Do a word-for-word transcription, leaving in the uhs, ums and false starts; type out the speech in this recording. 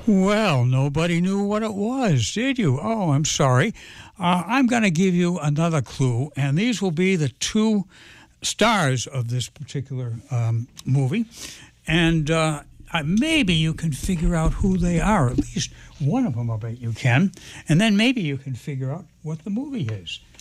Well, nobody knew what it was, did you? Oh, I'm sorry. Uh, I'm going to give you another clue, and these will be the two stars of this particular um, movie. And uh, uh, maybe you can figure out who they are. At least one of them, I bet you can. And then maybe you can figure out what the movie is.